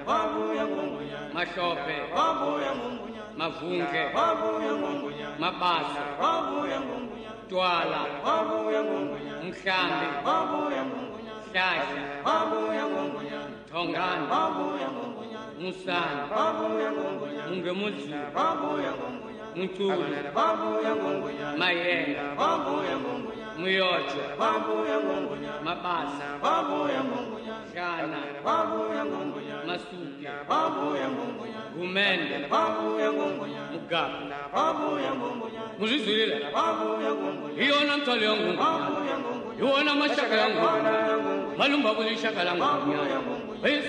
Mashope, Mavunge, Mabasa, Twala, Mshambi, Shasha, Tongani, Musani, Mungemuzi, Mutuli, Mayenga, Muyocho, Mabasa, Shana, Masuke, Gumende, Mugapu, Muzizulile, Iona mtoli yangu, Iona mashaka yangu, Malumba buli shaka langu.